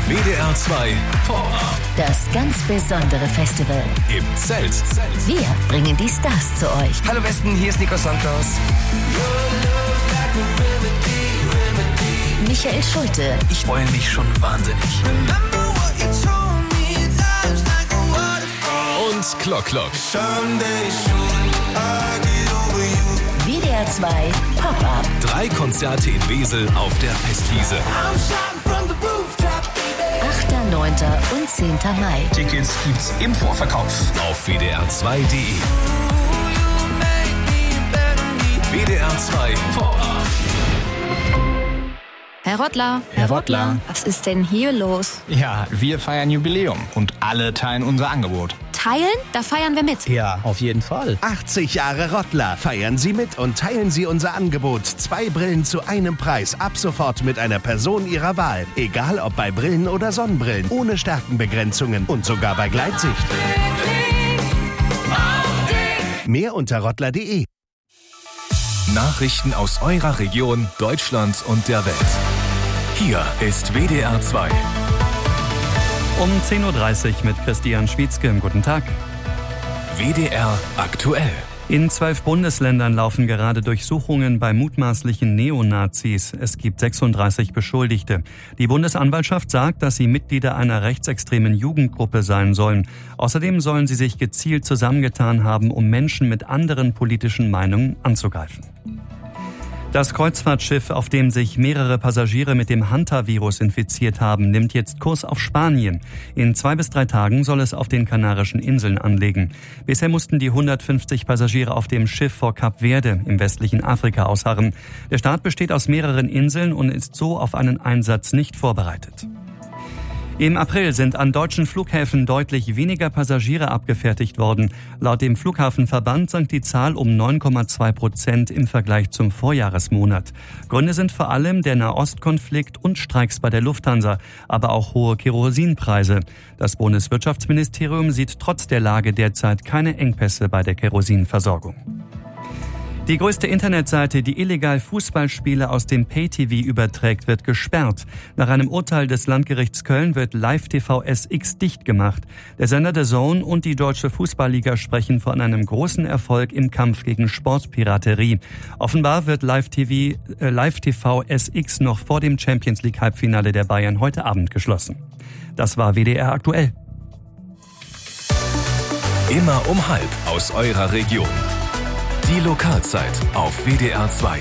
WDR 2 Pop-Up. Das ganz besondere Festival. Im Zelt. Wir bringen die Stars zu euch. Hallo Westen, hier ist Nico Santos. Michael Schulte. Ich freue mich schon wahnsinnig. Und Klock. WDR 2 Pop-Up. 3 Konzerte in Wesel auf der Festwiese. 8., 9. und 10. Mai. Tickets gibt's im Vorverkauf. Auf wdr2.de. WDR 2 Pop-Up. Herr Rottler. Herr Rottler. Was ist denn hier los? Ja, wir feiern Jubiläum und alle teilen unser Angebot. Teilen? Da feiern wir mit. Ja, auf jeden Fall. 80 Jahre Rottler. Feiern Sie mit und teilen Sie unser Angebot. 2 Brillen zu einem Preis. Ab sofort mit einer Person Ihrer Wahl. Egal ob bei Brillen oder Sonnenbrillen. Ohne Stärkenbegrenzungen und sogar bei Gleitsicht. Mehr unter rottler.de. Nachrichten aus eurer Region, Deutschland und der Welt. Hier ist WDR 2. Um 10.30 Uhr mit Christian Schwietzke. Guten Tag. WDR aktuell. In 12 Bundesländern laufen gerade Durchsuchungen bei mutmaßlichen Neonazis. Es gibt 36 Beschuldigte. Die Bundesanwaltschaft sagt, dass sie Mitglieder einer rechtsextremen Jugendgruppe sein sollen. Außerdem sollen sie sich gezielt zusammengetan haben, um Menschen mit anderen politischen Meinungen anzugreifen. Das Kreuzfahrtschiff, auf dem sich mehrere Passagiere mit dem Hanta-Virus infiziert haben, nimmt jetzt Kurs auf Spanien. In 2 bis 3 Tagen soll es auf den Kanarischen Inseln anlegen. Bisher mussten die 150 Passagiere auf dem Schiff vor Kap Verde im westlichen Afrika ausharren. Der Staat besteht aus mehreren Inseln und ist so auf einen Einsatz nicht vorbereitet. Im April sind an deutschen Flughäfen deutlich weniger Passagiere abgefertigt worden. Laut dem Flughafenverband sank die Zahl um 9,2% im Vergleich zum Vorjahresmonat. Gründe sind vor allem der Nahostkonflikt und Streiks bei der Lufthansa, aber auch hohe Kerosinpreise. Das Bundeswirtschaftsministerium sieht trotz der Lage derzeit keine Engpässe bei der Kerosinversorgung. Die größte Internetseite, die illegal Fußballspiele aus dem Pay-TV überträgt, wird gesperrt. Nach einem Urteil des Landgerichts Köln wird Live-TV SX dicht gemacht. Der Sender DAZN und die Deutsche Fußballliga sprechen von einem großen Erfolg im Kampf gegen Sportpiraterie. Offenbar wird Live-TV SX noch vor dem Champions-League-Halbfinale der Bayern heute Abend geschlossen. Das war WDR aktuell. Immer um halb aus eurer Region. Die Lokalzeit auf WDR 2.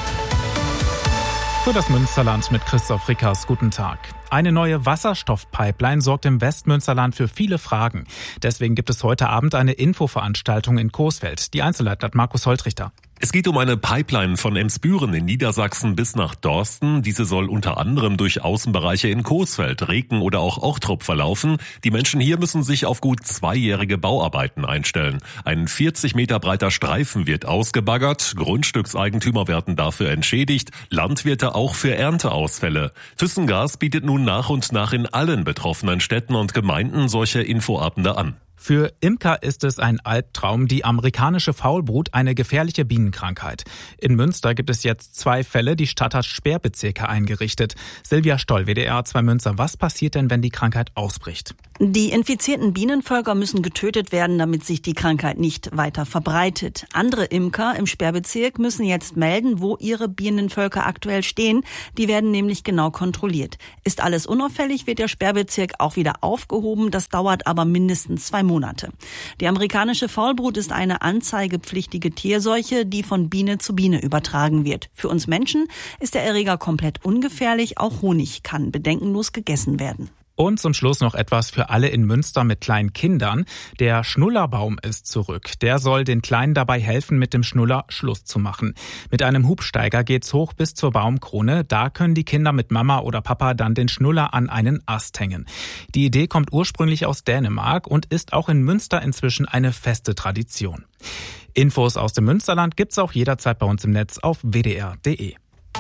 Für das Münsterland mit Christoph Rickers. Guten Tag. Eine neue Wasserstoffpipeline sorgt im Westmünsterland für viele Fragen. Deswegen gibt es heute Abend eine Infoveranstaltung in Coesfeld. Die Einzelheiten hat Markus Holtrichter. Es geht um eine Pipeline von Emsbüren in Niedersachsen bis nach Dorsten. Diese soll unter anderem durch Außenbereiche in Coesfeld, Reken oder auch Ochtrup verlaufen. Die Menschen hier müssen sich auf gut 2-jährige Bauarbeiten einstellen. Ein 40 Meter breiter Streifen wird ausgebaggert. Grundstückseigentümer werden dafür entschädigt. Landwirte auch für Ernteausfälle. ThyssenGas bietet nun nach und nach in allen betroffenen Städten und Gemeinden solche Infoabende an. Für Imker ist es ein Albtraum, die amerikanische Faulbrut, eine gefährliche Bienenkrankheit. In Münster gibt es jetzt 2 Fälle, die Stadt hat Sperrbezirke eingerichtet. Silvia Stoll, WDR 2 Münster. Was passiert denn, wenn die Krankheit ausbricht? Die infizierten Bienenvölker müssen getötet werden, damit sich die Krankheit nicht weiter verbreitet. Andere Imker im Sperrbezirk müssen jetzt melden, wo ihre Bienenvölker aktuell stehen. Die werden nämlich genau kontrolliert. Ist alles unauffällig, wird der Sperrbezirk auch wieder aufgehoben. Das dauert aber mindestens 2 Monate. Die amerikanische Faulbrut ist eine anzeigepflichtige Tierseuche, die von Biene zu Biene übertragen wird. Für uns Menschen ist der Erreger komplett ungefährlich. Auch Honig kann bedenkenlos gegessen werden. Und zum Schluss noch etwas für alle in Münster mit kleinen Kindern. Der Schnullerbaum ist zurück. Der soll den Kleinen dabei helfen, mit dem Schnuller Schluss zu machen. Mit einem Hubsteiger geht's hoch bis zur Baumkrone. Da können die Kinder mit Mama oder Papa dann den Schnuller an einen Ast hängen. Die Idee kommt ursprünglich aus Dänemark und ist auch in Münster inzwischen eine feste Tradition. Infos aus dem Münsterland gibt's auch jederzeit bei uns im Netz auf wdr.de.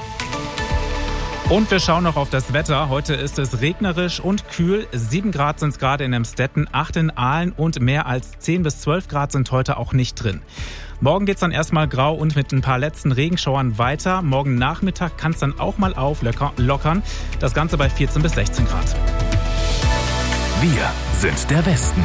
Und wir schauen noch auf das Wetter. Heute ist es regnerisch und kühl. 7 Grad sind es gerade in Emstetten, 8 in Aalen und mehr als 10 bis 12 Grad sind heute auch nicht drin. Morgen geht's dann erstmal grau und mit ein paar letzten Regenschauern weiter. Morgen Nachmittag kann es dann auch mal auflockern. Das Ganze bei 14 bis 16 Grad. Wir sind der Westen.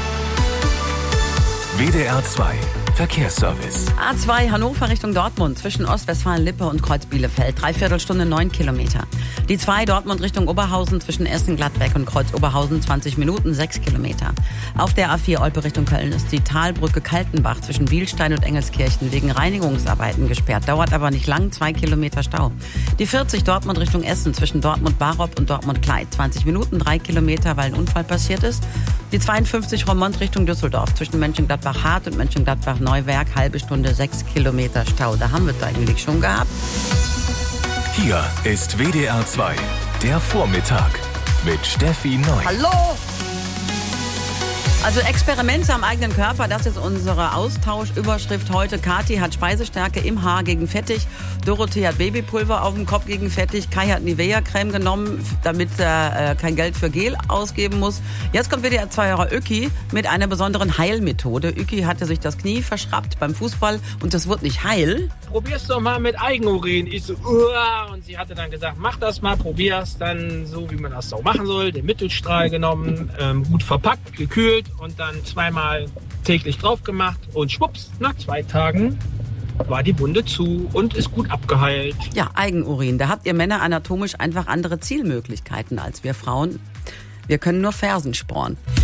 WDR 2 Verkehrsservice. A2 Hannover Richtung Dortmund zwischen Ostwestfalen-Lippe und Kreuz-Bielefeld. 3/4 Stunde 9 Kilometer. Die 2 Dortmund Richtung Oberhausen zwischen Essen-Gladbeck und Kreuz-Oberhausen 20 Minuten 6 Kilometer. Auf der A4 Olpe Richtung Köln ist die Talbrücke Kaltenbach zwischen Bielstein und Engelskirchen wegen Reinigungsarbeiten gesperrt. Dauert aber nicht lang, 2 Kilometer Stau. Die 40 Dortmund Richtung Essen zwischen Dortmund-Barob und Dortmund-Kleid. 20 Minuten 3 Kilometer, weil ein Unfall passiert ist. Die 52 Roermond Richtung Düsseldorf zwischen Mönchengladbach-Hart und Mönchengladbach-Neuwerk, halbe Stunde 6 Kilometer Stau. Da haben wir es eigentlich schon gehabt. Hier ist WDR 2, der Vormittag mit Steffi Neu. Hallo! Also Experimente am eigenen Körper, das ist unsere Austauschüberschrift heute. Kathi hat Speisestärke im Haar gegen Fettig, Dorothee hat Babypulver auf dem Kopf gegen Fettig, Kai hat Nivea-Creme genommen, damit er kein Geld für Gel ausgeben muss. Jetzt kommt WDR 2 Öki mit einer besonderen Heilmethode. Öki hatte sich das Knie verschraubt beim Fußball und das wird nicht heil. Probier's doch mal mit Eigenurin. Ich so, und sie hatte dann gesagt, mach das mal, probier's dann so, wie man das so machen soll. Den Mittelstrahl genommen, gut verpackt, gekühlt und dann 2-mal täglich drauf gemacht und schwupps, nach 2 Tagen war die Wunde zu und ist gut abgeheilt. Ja, Eigenurin, da habt ihr Männer anatomisch einfach andere Zielmöglichkeiten als wir Frauen. Wir können nur Fersen spornen.